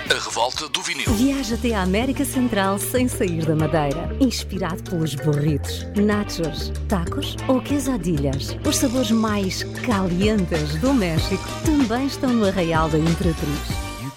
A revolta do vinil. Viaja até à América Central sem sair da Madeira. Inspirado pelos burritos, nachos, tacos ou quesadillas. Os sabores mais calientes do México também estão no Arraial da Imperatriz.